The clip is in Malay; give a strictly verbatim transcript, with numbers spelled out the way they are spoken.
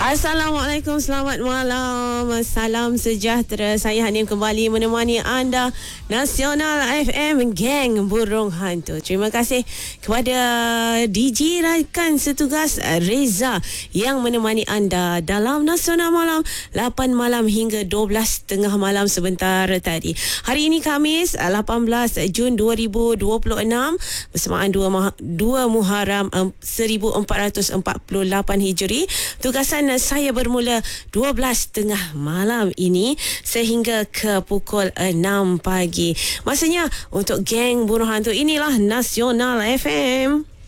Assalamualaikum, selamat malam. Salam sejahtera. Saya Hanim kembali menemani anda Nasional F M Geng Burung Hantu. Terima kasih kepada D J rakan setugas Reza yang menemani anda dalam Nasional Malam lapan malam hingga dua belas tengah malam sebentar tadi. Hari ini Khamis lapan belas Jun dua ribu dua puluh enam bersamaan dua Muharram seribu empat ratus empat puluh lapan Hijri. Tugasan saya bermula dua belas tengah malam ini sehingga ke pukul enam pagi. Masanya untuk Geng Burung Hantu. Inilah Nasional F M.